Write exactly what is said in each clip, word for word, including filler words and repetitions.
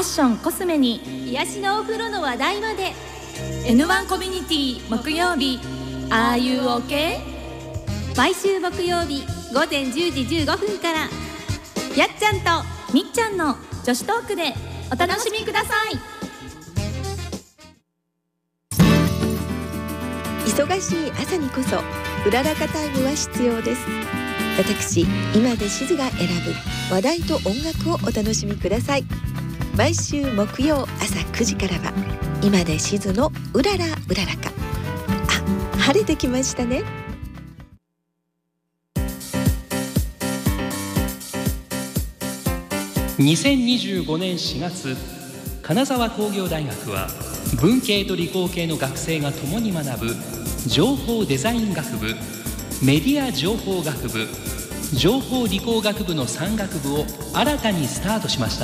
ッション、コスメに癒しのお風呂の話題まで。 エヌワン コミュニティ木曜日 Are you OK？ 毎週木曜日午前じゅうじじゅうごふんから、やっちゃんとみっちゃんの女子トークでお楽しみください。 忙しい朝にこそうららかタイムは必要です。私今でしずが選ぶ話題と音楽をお楽しみください。毎週木曜朝くじからは今でしずのうららうららか。あ、晴れてきましたね。 にせんにじゅうごねんしがつ、金沢工業大学は文系と理工系の学生が共に学ぶ情報デザイン学部、メディア情報学部、情報理工学部のさん学部を新たにスタートしました。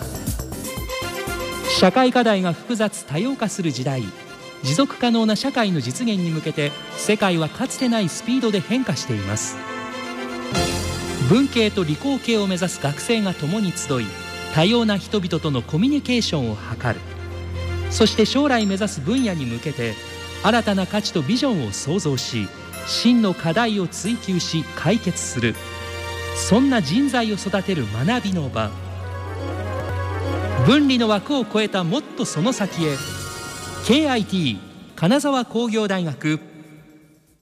社会課題が複雑多様化する時代、持続可能な社会の実現に向けて世界はかつてないスピードで変化しています。文系と理工系を目指す学生が共に集い、多様な人々とのコミュニケーションを図る。そして将来目指す分野に向けて新たな価値とビジョンを創造し、真の課題を追求し解決する、そんな人材を育てる学びの場。分離の枠を超えたもっとその先へ。 ケーアイティー 金沢工業大学